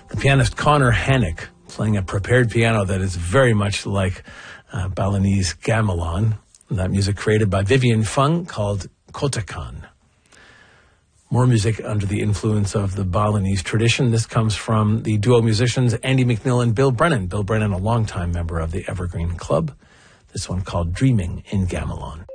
The pianist Connor Hannock playing a prepared piano that is very much like Balinese gamelan. That music created by Vivian Fung called Kotakan. More music under the influence of the Balinese tradition. This comes from the duo musicians Andy McNeil and Bill Brennan. Bill Brennan, a longtime member of the Evergreen Club. This one called Dreaming in Gamelan.